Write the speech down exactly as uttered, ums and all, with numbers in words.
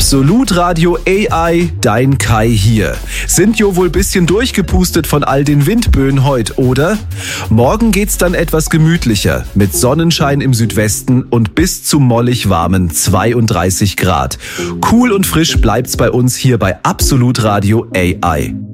Absolut Radio A I, dein Kai hier. Sind jo wohl bisschen durchgepustet von all den Windböen heute, oder? Morgen geht's dann etwas gemütlicher, mit Sonnenschein im Südwesten und bis zu mollig warmen zweiunddreißig Grad. Cool und frisch bleibt's bei uns hier bei Absolut Radio A I.